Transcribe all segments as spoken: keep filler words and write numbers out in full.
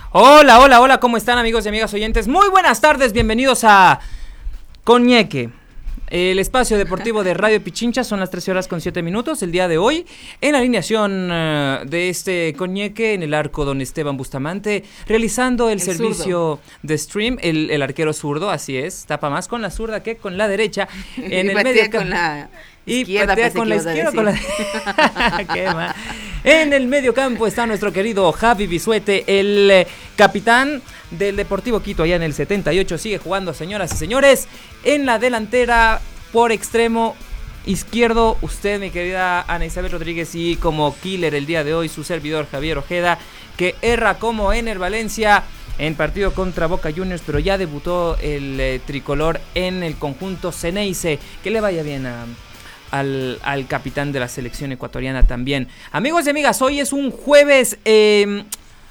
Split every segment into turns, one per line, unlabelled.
Hola, hola, hola, ¿cómo están amigos y amigas oyentes? Muy buenas tardes, bienvenidos a Coñeque, el espacio deportivo de Radio Pichincha. Son las trece horas con siete minutos el día de hoy. En la alineación uh, de este Coñeque, en el arco don Esteban Bustamante, realizando el, el servicio zurdo de stream, el, el arquero zurdo, así es, tapa más con la zurda que con la derecha. En el medio
con la
y
izquierda,
patea con la izquierda, con la... Qué mal. En el medio campo está nuestro querido Javi Bisuete, el eh, capitán del Deportivo Quito, allá en el setenta y ocho, sigue jugando, señoras y señores. En la delantera, por extremo izquierdo, usted, mi querida Ana Isabel Rodríguez, y como killer el día de hoy, su servidor Javier Ojeda, que erra como en el Valencia en partido contra Boca Juniors, pero ya debutó el eh, tricolor en el conjunto Ceneice. Que le vaya bien a... Al, al capitán de la selección ecuatoriana también. Amigos y amigas, hoy es un jueves eh,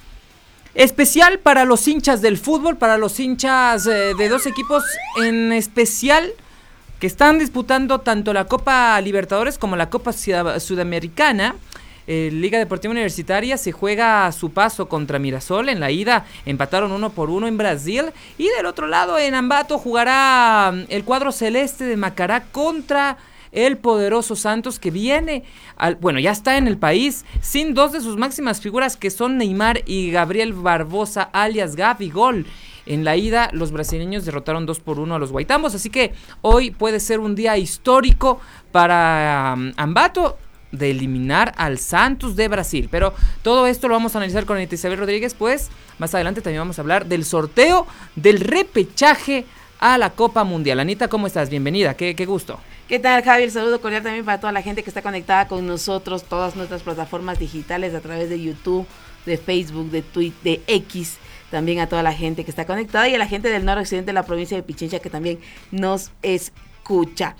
especial para los hinchas del fútbol, para los hinchas eh, de dos equipos en especial que están disputando tanto la Copa Libertadores como la Copa Sudamericana. Eh, Liga Deportiva Universitaria se juega a su paso contra Mirasol. En la ida empataron uno por uno en Brasil. Y del otro lado, en Ambato, jugará el cuadro celeste de Macará contra el poderoso Santos, que viene, al, bueno, ya está en el país, sin dos de sus máximas figuras, que son Neymar y Gabriel Barbosa, alias Gabigol. En la ida, los brasileños derrotaron dos por uno a los Guaitambos, así que hoy puede ser un día histórico para um, Ambato, de eliminar al Santos de Brasil. Pero todo esto lo vamos a analizar con Anita Isabel Rodríguez, pues más adelante también vamos a hablar del sorteo del repechaje a la Copa Mundial. Anita, ¿cómo estás? Bienvenida, qué, qué gusto.
¿Qué tal, Javier? Saludo cordial también para toda la gente que está conectada con nosotros, todas nuestras plataformas digitales a través de YouTube, de Facebook, de Twitter, de X, también a toda la gente que está conectada y a la gente del noroccidente de la provincia de Pichincha que también nos escucha.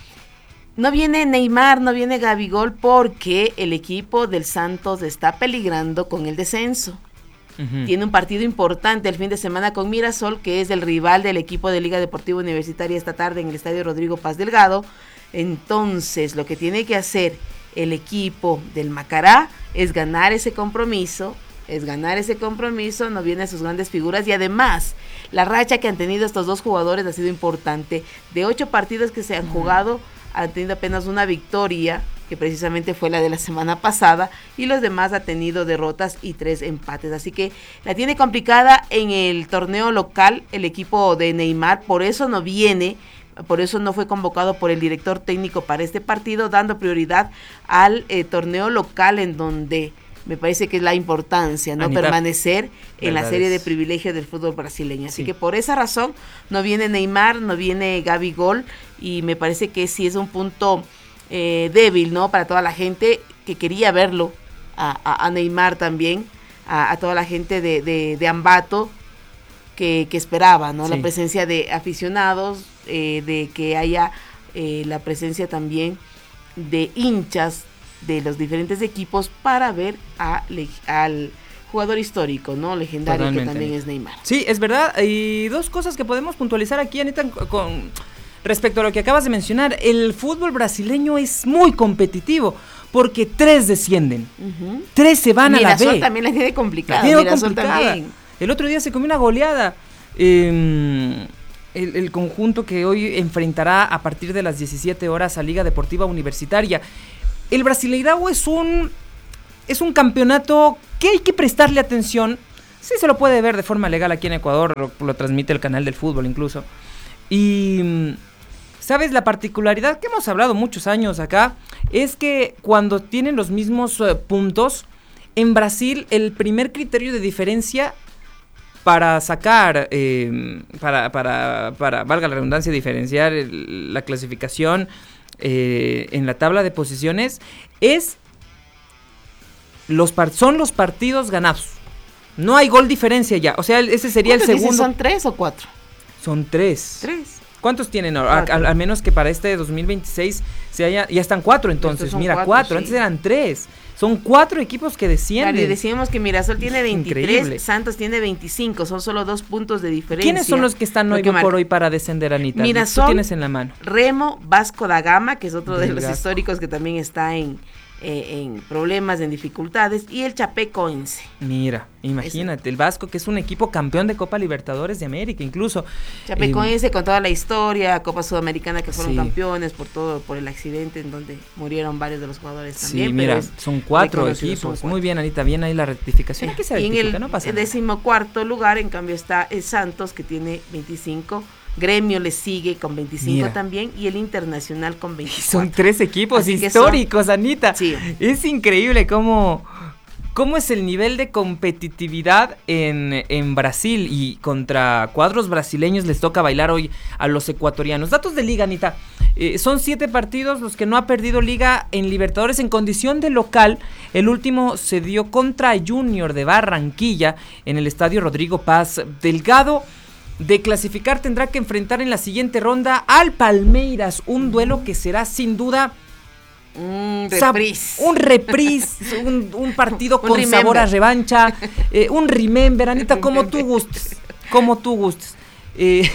No viene Neymar, no viene Gabigol porque el equipo del Santos está peligrando con el descenso. Uh-huh. Tiene un partido importante el fin de semana con Mirasol, que es el rival del equipo de Liga Deportiva Universitaria esta tarde en el Estadio Rodrigo Paz Delgado. Entonces, lo que tiene que hacer el equipo del Macará es ganar ese compromiso, es ganar ese compromiso, no vienen sus grandes figuras y además la racha que han tenido estos dos jugadores ha sido importante. De ocho partidos que se han jugado, han tenido apenas una victoria, que precisamente fue la de la semana pasada, y los demás ha tenido derrotas y tres empates, así que la tiene complicada en el torneo local el equipo de Neymar, por eso no viene, por eso no fue convocado por el director técnico para este partido, dando prioridad al eh, torneo local, en donde me parece que es la importancia, ¿no? Anita, permanecer en la serie de privilegios del fútbol brasileño. Así sí. que por esa razón no viene Neymar, no viene Gabigol, y me parece que sí es un punto eh, débil, ¿no? Para toda la gente que quería verlo, a, a, a Neymar también, a, a toda la gente de, de, de Ambato que, que esperaba, ¿no? Sí. La presencia de aficionados, eh, de que haya eh, la presencia también de hinchas de los diferentes equipos para ver a, al jugador histórico, ¿no? Legendario. Totalmente. Que también es Neymar.
Sí, es verdad. Y dos cosas que podemos puntualizar aquí, Anita, con respecto a lo que acabas de mencionar. El fútbol brasileño es muy competitivo, porque tres descienden, uh-huh. tres se van
Mirasol
a la B.
También la tiene complicada.
La tiene
Mirasol
complicada.
También.
El otro día se comió una goleada. Eh, el, el conjunto que hoy enfrentará a partir de las diecisiete horas a Liga Deportiva Universitaria. El Brasileirao es un es un campeonato que hay que prestarle atención. Sí se lo puede ver de forma legal aquí en Ecuador, lo, lo transmite el canal del fútbol incluso. Y, ¿sabes? La particularidad que hemos hablado muchos años acá es que cuando tienen los mismos uh, puntos, en Brasil el primer criterio de diferencia para sacar, eh, para, para, para, valga la redundancia, diferenciar el, la clasificación Eh, en la tabla de posiciones es los par- son los partidos ganados. No hay gol diferencia ya. O sea, ese sería el segundo.
¿Son tres o cuatro?
Son tres.
Tres.
¿Cuántos tienen ahora? Al, al menos que para este dos mil veintiséis se haya, ya están cuatro entonces. Mira, cuatro. cuatro. Sí. Antes eran tres. Son cuatro equipos que descienden. Claro,
y decíamos que Mirasol tiene veintitrés, increíble. Santos tiene veinticinco, son solo dos puntos de diferencia.
¿Quiénes son los que están hoy por hoy para descender, Anita?
Mirasol,
tú tienes en la mano.
Remo, Vasco da Gama, que es otro de, de los
Vasco.
históricos que también está en, eh, en problemas, en dificultades, y el Chapecoense.
Mira. Imagínate, Eso. el Vasco, que es un equipo campeón de Copa Libertadores de América, incluso.
Chapecoense eh, con toda la historia, Copa Sudamericana, que fueron sí. campeones por todo, por el accidente en donde murieron varios de los jugadores también.
Sí, mira, son cuatro equipos. Son cuatro. Muy bien, Anita, bien ahí la rectificación.
Sí. Y en el, no pasa el decimocuarto lugar, en cambio, está el Santos, que tiene veinticinco. Gremio le sigue con veinticinco Mira. también, y el Internacional con veinticuatro.
Son tres equipos Así históricos, son... Anita. Sí. Es increíble cómo... ¿Cómo es el nivel de competitividad en, en Brasil? Y contra cuadros brasileños les toca bailar hoy a los ecuatorianos. Datos de Liga, Anita. Eh, son siete partidos los que no ha perdido Liga en Libertadores en condición de local. El último se dio contra Junior de Barranquilla en el estadio Rodrigo Paz Delgado. De clasificar tendrá que enfrentar en la siguiente ronda al Palmeiras. Un duelo que será sin duda...
Un reprise.
Un reprise, un, un partido un con remember. sabor a revancha, eh, un remember, Anita, como tú gustes, como tú gustes. Eh,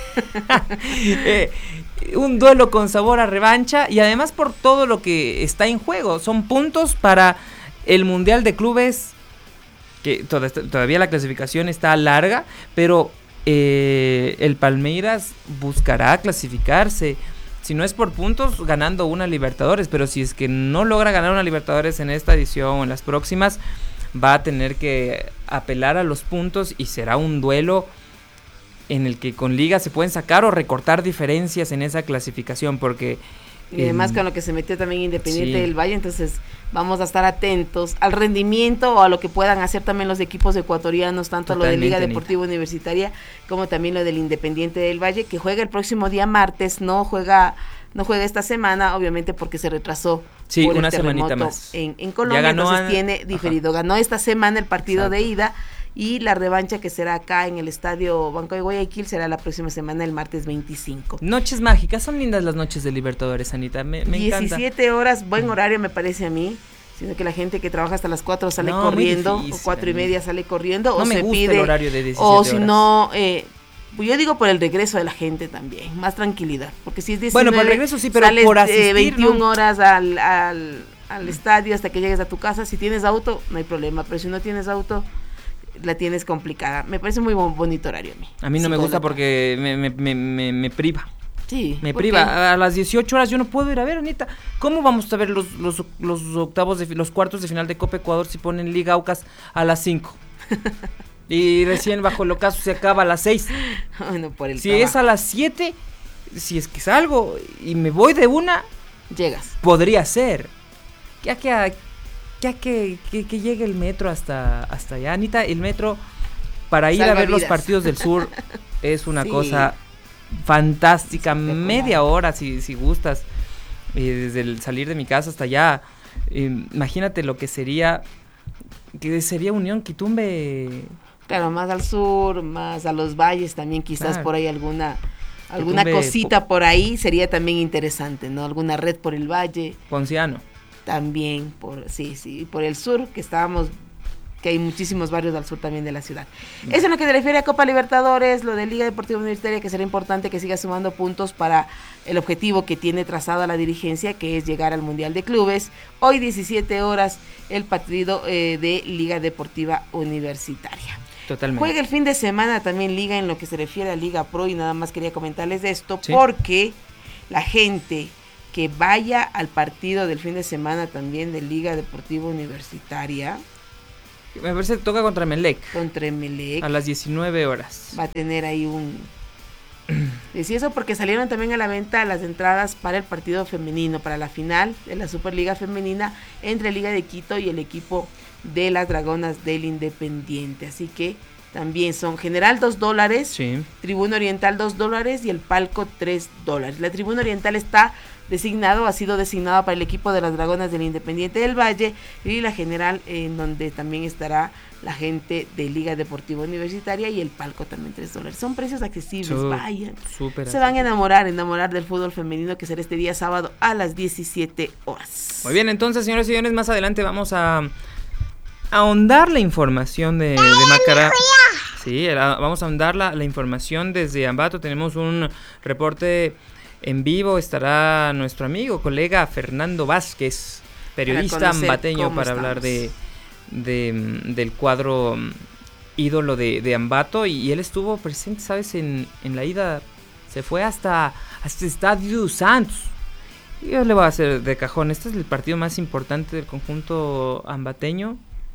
eh, un duelo con sabor a revancha y además por todo lo que está en juego. Son puntos para el Mundial de Clubes, que toda, todavía la clasificación está larga, pero eh, el Palmeiras buscará clasificarse. Si no es por puntos, ganando una Libertadores, pero si es que no logra ganar una Libertadores en esta edición o en las próximas, va a tener que apelar a los puntos y será un duelo en el que con Liga se pueden sacar o recortar diferencias en esa clasificación, porque...
Y además eh, con lo que se metió también Independiente sí. del Valle, entonces vamos a estar atentos al rendimiento o a lo que puedan hacer también los equipos ecuatorianos, tanto Totalmente, lo de Liga Deportiva Anita. Universitaria como también lo del Independiente del Valle, que juega el próximo día martes, no juega no juega esta semana, obviamente porque se retrasó
sí,
por
una
el terremoto
más.
En, en Colombia, entonces a... tiene diferido. Ajá. Ganó esta semana el partido Exacto. de ida, y la revancha que será acá en el estadio Banco de Guayaquil será la próxima semana, el martes veinticinco.
Noches mágicas, son lindas las noches de Libertadores, Anita, me, me
diecisiete
encanta.
horas, buen horario me parece a mí, sino que la gente que trabaja hasta las cuatro sale no, corriendo, difícil, o cuatro y media sale corriendo,
no
o
me
se
gusta
pide,
el horario de diecisiete
o si
horas.
no, eh, yo digo por el regreso de la gente también, más tranquilidad, porque si es diecinueve,
bueno, por el regreso sí, pero
sales
por asistir,
eh, veintiuna
¿no?
horas al, al, al estadio hasta que llegues a tu casa. Si tienes auto, no hay problema, pero si no tienes auto, la tienes complicada. Me parece muy bon- bonito horario a mí.
A mí no sí, me gusta porque me, me, me, me, me priva.
Sí.
Me priva. Qué? A las dieciocho horas yo no puedo ir a ver, Anita. ¿Cómo vamos a ver los, los, los octavos, de, los cuartos de final de Copa Ecuador si ponen Liga Aucas a las cinco? Y recién bajo el ocaso se acaba a las seis.
Bueno, por el
si
trabajo.
es a las siete, si es que salgo y me voy de una,
llegas.
Podría ser. Ya que ya que, que, que llegue el metro hasta, hasta allá, Anita, el metro para ir Salva a ver vidas. Los partidos del sur es una sí. cosa fantástica, media hora si, si gustas, eh, desde el salir de mi casa hasta allá. Eh, imagínate lo que sería, que sería Unión Quitumbe.
Claro, más al sur, más a los valles también, quizás claro. por ahí alguna alguna Quitumbe, cosita por ahí sería también interesante, ¿no? Alguna red por el valle.
Ponciano.
También, por sí, sí, por el sur, que estábamos, que hay muchísimos barrios al sur también de la ciudad. Mm. Eso en lo que se refiere a Copa Libertadores, lo de Liga Deportiva Universitaria, que será importante que siga sumando puntos para el objetivo que tiene trazado la dirigencia, que es llegar al Mundial de Clubes. Hoy diecisiete horas el partido eh, de Liga Deportiva Universitaria.
Totalmente.
Juega el fin de semana también Liga en lo que se refiere a Liga Pro, y nada más quería comentarles de esto, ¿sí? Porque la gente que vaya al partido del fin de semana también de Liga Deportiva Universitaria,
me parece que toca contra Emelec.
Contra Emelec.
A las diecinueve horas.
Va a tener ahí un... Decía eso porque salieron también a la venta las entradas para el partido femenino, para la final de la Superliga Femenina entre Liga de Quito y el equipo de las Dragonas del Independiente. Así que también son general dos dólares,
sí.
Tribuna Oriental dos dólares y el palco tres dólares. La Tribuna Oriental está designado, ha sido designado para el equipo de las Dragonas del Independiente del Valle, y la general en donde también estará la gente de Liga Deportiva Universitaria, y el palco también tres dólares. Son precios accesibles, Su, vayan. Se van a enamorar, enamorar del fútbol femenino, que será este día sábado a las diecisiete horas.
Muy bien, entonces, señores y señores, más adelante vamos a ahondar la información de, de Macará. Sí, vamos a ahondar la, la información desde Ambato. Tenemos un reporte en vivo, estará nuestro amigo, colega Fernando Vázquez, periodista ambateño, para estamos. hablar de de, del cuadro ídolo de, de Ambato, y, y él estuvo presente, ¿sabes? En, en la ida, se fue hasta, hasta Estadio Santos. Y yo le voy a hacer de cajón, este es el partido más importante del conjunto ambateño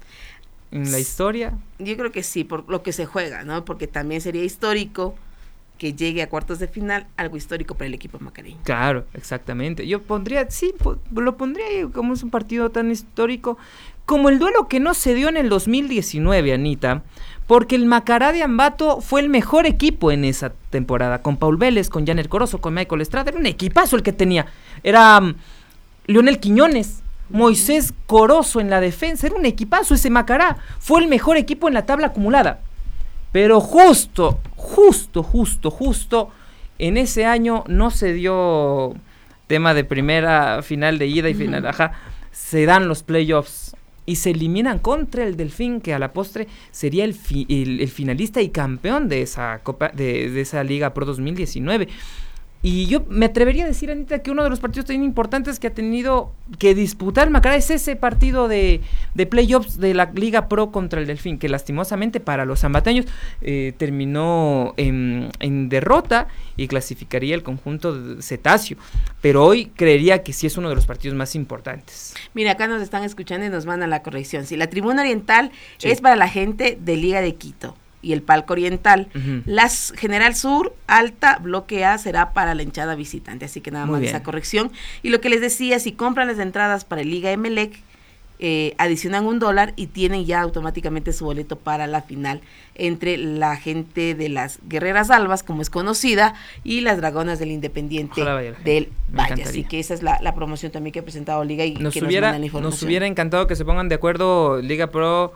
en la historia.
Yo creo que sí, por lo que se juega, ¿no? Porque también sería histórico que llegue a cuartos de final, algo histórico para el equipo macareño.
Claro, exactamente. Yo pondría, sí, po, lo pondría ahí como es un partido tan histórico, como el duelo que no se dio en el dos mil diecinueve, Anita, porque el Macará de Ambato fue el mejor equipo en esa temporada, con Paul Vélez, con Janer Corozo, con Michael Estrada, era un equipazo el que tenía, era um, Leonel Quiñones, Moisés Corozo en la defensa, era un equipazo ese Macará, fue el mejor equipo en la tabla acumulada, pero justo, justo, justo, justo, en ese año no se dio tema de primera final de ida y final, uh-huh. ajá, se dan los playoffs y se eliminan contra el Delfín, que a la postre sería el, fi, el, el finalista y campeón de esa Copa, de, de esa Liga Pro dos mil diecinueve. Y yo me atrevería a decir, Anita, que uno de los partidos tan importantes que ha tenido que disputar el Macará es ese partido de, de playoffs de la Liga Pro contra el Delfín, que lastimosamente para los ambateños eh, terminó en, en derrota y clasificaría el conjunto de Cetáceo. Pero hoy creería que sí es uno de los partidos más importantes.
Mira, acá nos están escuchando y nos mandan la corrección. Si la tribuna oriental sí. es para la gente de Liga de Quito y el palco oriental, uh-huh. las General Sur, alta, bloque A, será para la hinchada visitante, así que nada Muy más bien. Esa corrección. Y lo que les decía, si compran las entradas para el Liga Emelec, eh, adicionan un dólar y tienen ya automáticamente su boleto para la final entre la gente de las Guerreras Albas, como es conocida, y las Dragonas del Independiente del Valle. Así que esa es la, la promoción también que ha presentado Liga y
nos
que
hubiera,
nos mandan la información.
Nos hubiera encantado que se pongan de acuerdo Liga Pro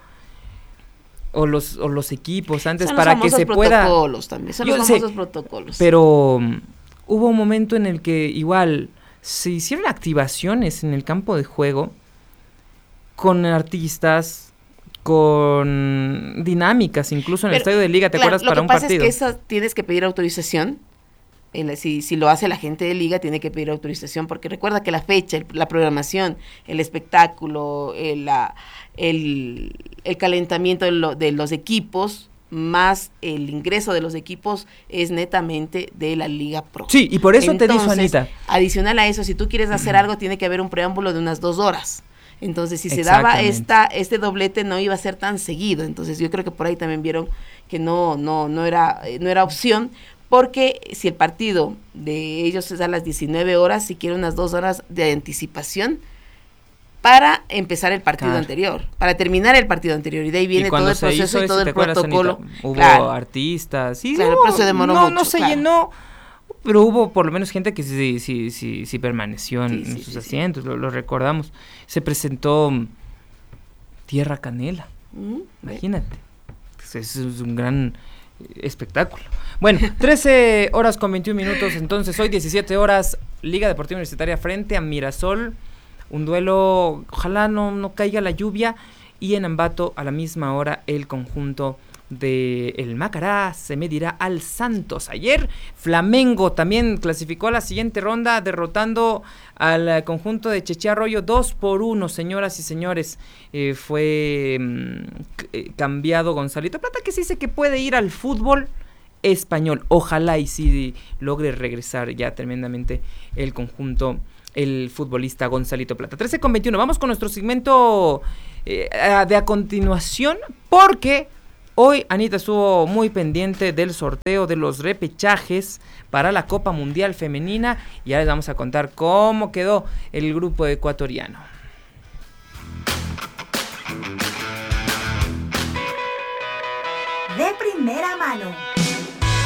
o los o los equipos antes para que se pueda.
Son los protocolos también, son los famosos protocolos.
Pero um, hubo un momento en el que igual se hicieron activaciones en el campo de juego con artistas, con dinámicas, incluso en Pero, el estadio de Liga, ¿te claro, acuerdas? Para un partido.
Lo que pasa es que esa tienes que pedir autorización. En la, si, si lo hace la gente de Liga, tiene que pedir autorización, porque recuerda que la fecha, el, la programación, el espectáculo, el, la, el, el calentamiento de, lo, de los equipos, más el ingreso de los equipos, es netamente de la Liga Pro.
Sí, y por eso
Entonces,
te dijo Anita.
Adicional a eso, si tú quieres hacer uh-huh. algo, tiene que haber un preámbulo de unas dos horas. Entonces, si se daba esta este doblete, no iba a ser tan seguido. Entonces, yo creo que por ahí también vieron que no no no era no era opción. Porque si el partido de ellos es a las diecinueve horas, si quiere unas dos horas de anticipación para empezar el partido claro. anterior, para terminar el partido anterior, y de ahí viene todo el proceso y todo el protocolo.
Anita, hubo
claro.
artistas, sí,
claro,
no,
pero se demoró
no,
mucho,
no se
claro.
llenó, pero hubo por lo menos gente que sí, sí, sí, sí permaneció en,
sí,
en
sí,
sus
sí,
asientos, sí. Lo, lo recordamos. Se presentó Tierra Canela, mm, imagínate, eso es un gran espectáculo. Bueno, trece horas con veintiún minutos, entonces hoy diecisiete horas, Liga Deportiva Universitaria frente a Mirasol, un duelo, ojalá no, no caiga la lluvia, y en Ambato a la misma hora el conjunto de el Macará se medirá al Santos. Ayer Flamengo también clasificó a la siguiente ronda derrotando al conjunto de Cheche Arroyo dos por uno, señoras y señores. Eh, fue mm, c- cambiado Gonzalito Plata, que se dice que puede ir al fútbol español. Ojalá y sí logre regresar ya tremendamente el conjunto, el futbolista Gonzalito Plata. trece con veintiuno, vamos con nuestro segmento eh, de a continuación, porque hoy Anita estuvo muy pendiente del sorteo de los repechajes para la Copa Mundial Femenina, y ya les vamos a contar cómo quedó el grupo ecuatoriano.
De primera mano.